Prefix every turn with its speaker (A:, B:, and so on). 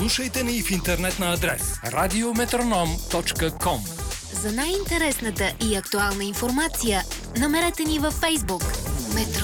A: Слушайте ни в интернет на адрес radiometronom.com.
B: За най-интересната и актуална информация намерете ни във Facebook. Метро.